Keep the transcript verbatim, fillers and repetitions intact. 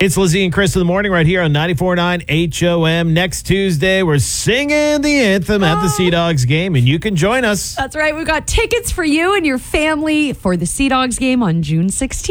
It's Lizzie and Chris in the morning right here on ninety-four point nine H O M. Next Tuesday, we're singing the anthem at the Sea Dogs game, and you can join us. That's right. We've got tickets for you and your family for the Sea Dogs game on June sixteenth.